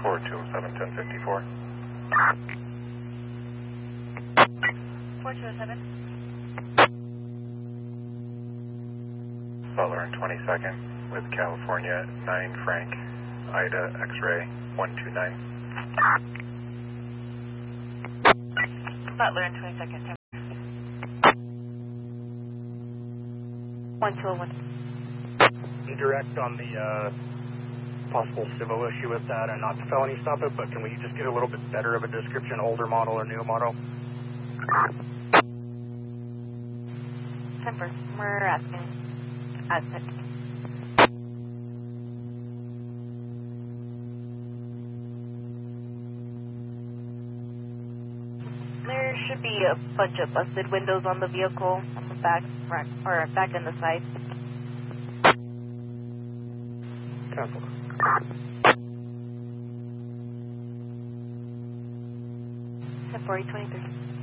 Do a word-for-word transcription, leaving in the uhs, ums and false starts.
four two oh seven, ten fifty-four. four two oh seven. Butler in twenty-second with California nine Frank, Ida X-ray one two nine. Butler in twenty-second. one two oh one. Direct on the uh, possible civil issue with that and not to felony stop it, but can we just get a little bit better of a description, older model or new model? Temper, we're asking. Asking. There should be a bunch of busted windows on the vehicle, on the back, front, or back and the side. Cancel. ten forty twenty-three.